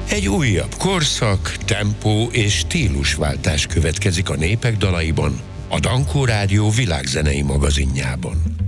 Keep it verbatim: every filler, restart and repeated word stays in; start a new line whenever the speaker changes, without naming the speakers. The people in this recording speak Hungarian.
Egy újabb korszak, tempó és stílusváltás következik a népek dalaiban, a Dankó Rádió világzenei magazinjában.